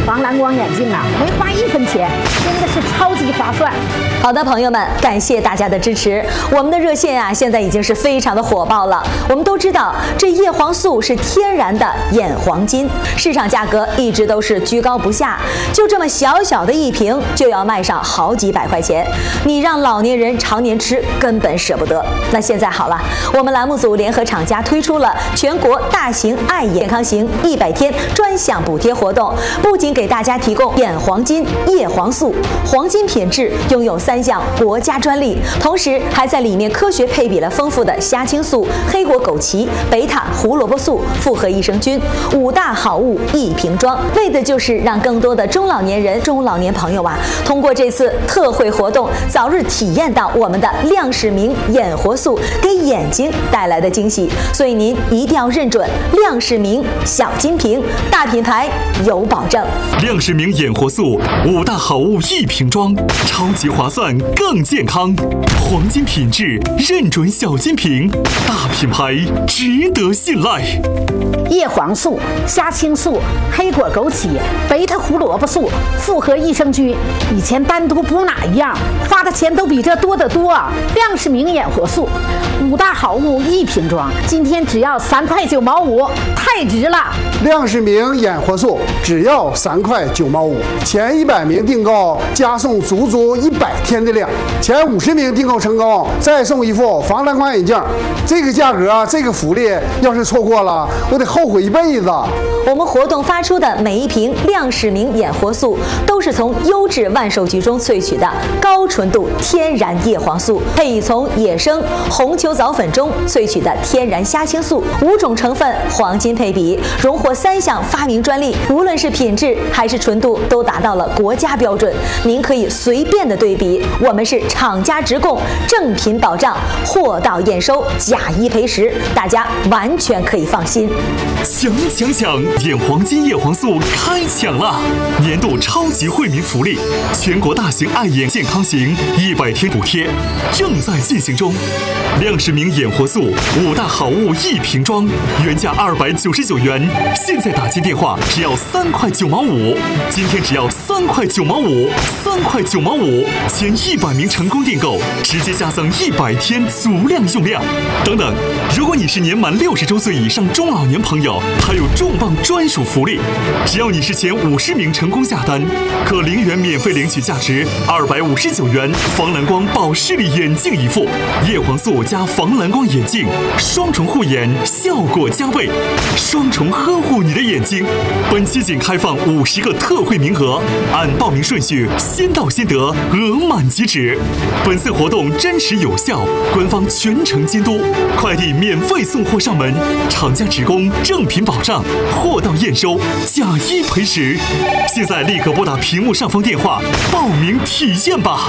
防蓝光眼镜啊，没花1分钱，真的是超级划算。 好的，朋友们，感谢大家的支持。我们的热线啊，现在已经是非常的火爆了。我们都知道，这叶黄素是天然的眼黄金，市场价格一直都是居高不下，就这么小小的一瓶就要卖上好几百块钱，你让老年人常年吃根本舍不得。那现在好了，我们栏目组联合厂家推出了全国大型爱眼健康型100天专项补贴活动，不仅给大家提供眼黄金、叶黄素、黄金品质，拥有3项国家专利，同时还在里面科学配比了丰富的虾青素、黑果枸杞、贝塔胡萝卜素、复合益生菌，5大好物一瓶装，为的就是让更多的中老年朋友啊，通过这次特惠活动，早日体验到我们的亮视明眼活素给眼睛带来的惊喜。所以您一定要认准亮视明小金瓶，大品牌有保证。 亮视明眼活素5大好物一瓶装，超级划算更健康，黄金品质认准小金瓶，大品牌值得信赖。 叶黄素、虾青素、黑果枸杞、贝塔胡萝卜素、复合益生菌，以前单独补哪一样，花的钱都比这多得多。亮视明眼活素5大好物一瓶装，今天只要3块9毛5，太值了！ 亮视明眼活素只要3块9毛5，前100名订购加送足100天的量，前50名订购成功再送1副防蓝光眼镜。这个价格，这个福利，要是错过了，我得后悔一辈子。 我们活动发出的每一瓶亮视明眼活素，都是从优质万寿菊中萃取的高纯度天然叶黄素，配以从野生红球藻粉中萃取的天然虾青素，5种成分黄金配比，荣获3项发明专利，无论是品质还是纯度都达到了国家标准。您可以随便的对比，我们是厂家直供，正品保障，货到验收，假一赔10，大家完全可以放心。 想，眼黄金叶黄素开抢了！年度超级惠民福利，全国大型爱眼健康型100天补贴正在进行中。亮视明眼活素5大好物一瓶装，原价299元，现在打进电话只要3块9毛5，今天只要3块9毛5，3块9毛5，前100名成功订购直接加赠100天足量用量。等等，如果你是年满60周岁以上中老年朋友，还有重磅专属福利，只要你是前50名成功下单，可0元免费领取价值259元防蓝光保视力眼镜1副，叶黄素加防蓝光眼镜，双重护眼，效果加倍，双重呵护你的眼睛。本期仅开放50个特惠名额，按报名顺序先到先得，额满即止。本次活动真实有效，官方全程监督，快递免费送货上门，厂家直供，正品保障，货到验收，假一赔10。现在立刻拨打屏幕上方电话报名体验吧。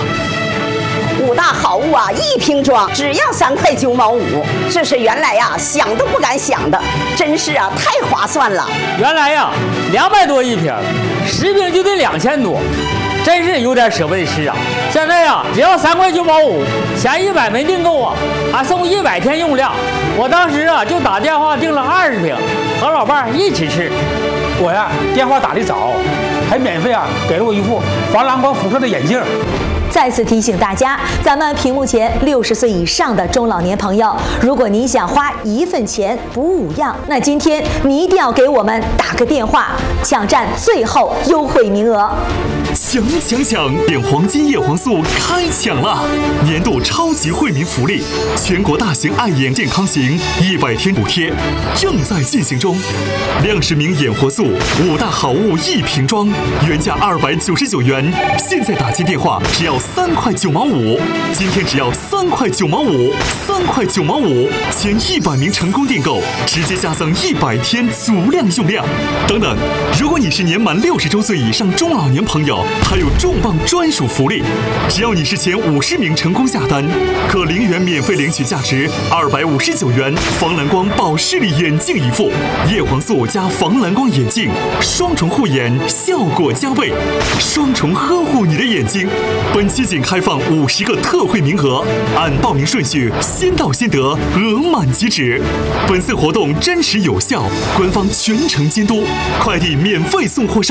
5大好物啊，一瓶装只要3块9毛5，这是原来呀想都不敢想的，真是啊太划算了。 原来呀200多一瓶，10瓶就得2000多，真是有点舍不得吃啊。现在呀只要3块9毛5，前100名订购啊还送100天用量。我当时啊就打电话订了20瓶，和老伴儿一起吃。 我呀电话打得早，还免费啊给了我1副防蓝光辐射的眼镜。 再次提醒大家，咱们屏幕前60岁以上的中老年朋友，如果您想花1份钱补5样，那今天你一定要给我们打个电话，抢占最后优惠名额。 想，眼黄金叶黄素开抢了！年度超级惠民福利，全国大型爱眼健康型100天补贴正在进行中。亮视明眼活素5大好物一瓶装，原价299元，现在打进电话只要3块9毛5，今天只要3块9毛5，3块9毛5，前100名成功订购直接加赠100天足量用量。等等，如果你是年满60周岁以上中老年朋友，还有重磅专属福利，只要你是前50名成功下单，可0元免费领取价值259元防蓝光保视力眼镜1副，叶黄素加防蓝光眼镜，双重护眼，效果加倍，双重呵护你的眼睛。本期仅开放50个特惠名额，按报名顺序先到先得，额满即止。本次活动真实有效，官方全程监督，快递免费送货上。